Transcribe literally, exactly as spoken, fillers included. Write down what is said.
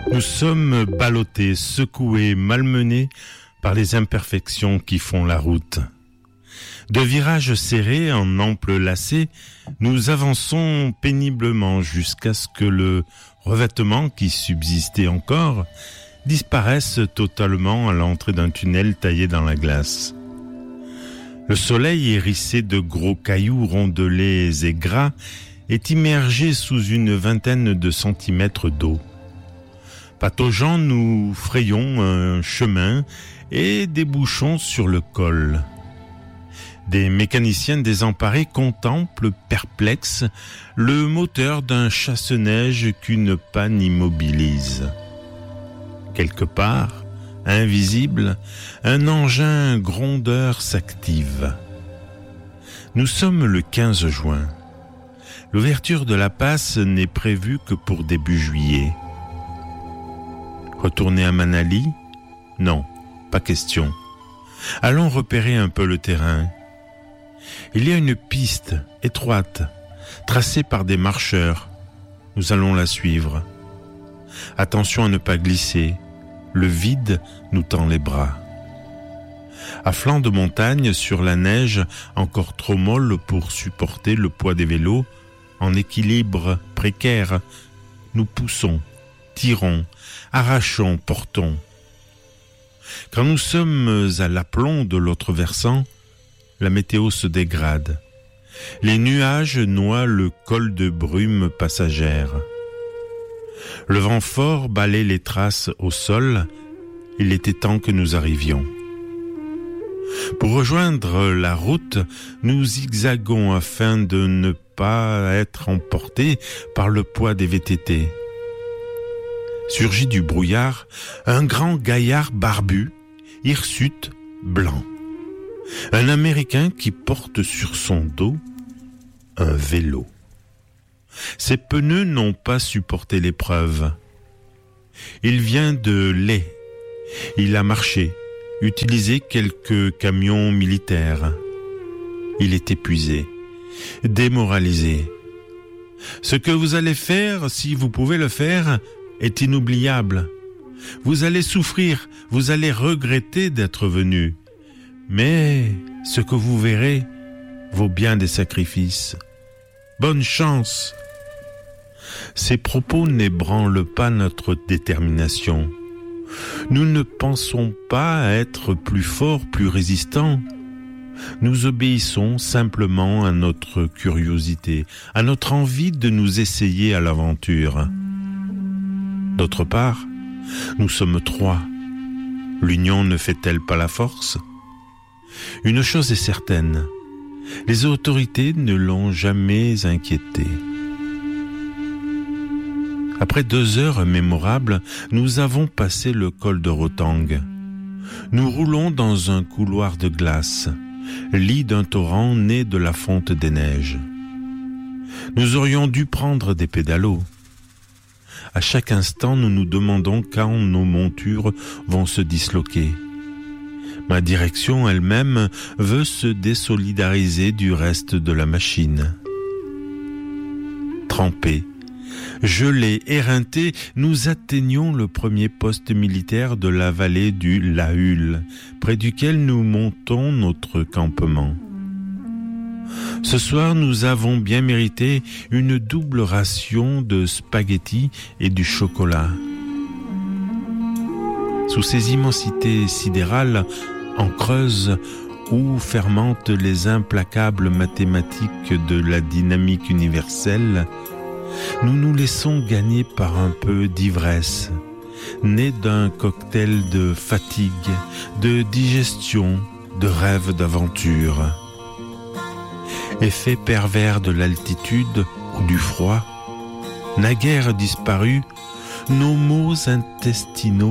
Nous sommes ballottés, secoués, malmenés par les imperfections qui font la route. De virages serrés en amples lacets, nous avançons péniblement jusqu'à ce que le revêtement qui subsistait encore disparaisse totalement à l'entrée d'un tunnel taillé dans la glace. Le soleil, hérissé de gros cailloux rondelés et gras, est immergé sous une vingtaine de centimètres d'eau. Pataugeant, nous frayons un chemin et débouchons sur le col. Des mécaniciens désemparés contemplent perplexes le moteur d'un chasse-neige qu'une panne immobilise. Quelque part, invisible, un engin grondeur s'active. Nous sommes le quinze juin. L'ouverture de la passe n'est prévue que pour début juillet. Retourner à Manali ? Non, pas question. Allons repérer un peu le terrain. Il y a une piste étroite, tracée par des marcheurs. Nous allons la suivre. Attention à ne pas glisser. Le vide nous tend les bras. À flanc de montagne, sur la neige encore trop molle pour supporter le poids des vélos, en équilibre précaire, nous poussons, tirons, arrachons, portons. Quand nous sommes à l'aplomb de l'autre versant, la météo se dégrade. Les nuages noient le col de brume passagère. Le vent fort balaie les traces au sol. Il était temps que nous arrivions. Pour rejoindre la route, nous zigzagons afin de ne pas être emportés par le poids des V T T. Surgit du brouillard, un grand gaillard barbu, hirsute, blanc. Un Américain qui porte sur son dos un vélo. Ses pneus n'ont pas supporté l'épreuve. Il vient de Leh. Il a marché, utilisé quelques camions militaires. Il est épuisé, démoralisé. Ce que vous allez faire, si vous pouvez le faire, est inoubliable. Vous allez souffrir, vous allez regretter d'être venu. Mais ce que vous verrez vaut bien des sacrifices. Bonne chance. Ces propos n'ébranlent pas notre détermination. Nous ne pensons pas être plus forts, plus résistants. Nous obéissons simplement à notre curiosité, à notre envie de nous essayer à l'aventure. D'autre part, nous sommes trois. L'union ne fait-elle pas la force ? Une chose est certaine, les autorités ne l'ont jamais inquiété. Après deux heures mémorables, nous avons passé le col de Rotang. Nous roulons dans un couloir de glace, lit d'un torrent né de la fonte des neiges. Nous aurions dû prendre des pédalos. À chaque instant, nous nous demandons quand nos montures vont se disloquer. Ma direction elle-même veut se désolidariser du reste de la machine. Trempés, gelés, éreintés, nous atteignons le premier poste militaire de la vallée du Lahul, près duquel nous montons notre campement. Ce soir, nous avons bien mérité une double ration de spaghettis et du chocolat. Sous ces immensités sidérales, en creuse, où fermentent les implacables mathématiques de la dynamique universelle, nous nous laissons gagner par un peu d'ivresse, née d'un cocktail de fatigue, de digestion, de rêve d'aventure. Effet pervers de l'altitude ou du froid, naguère disparu, nos maux intestinaux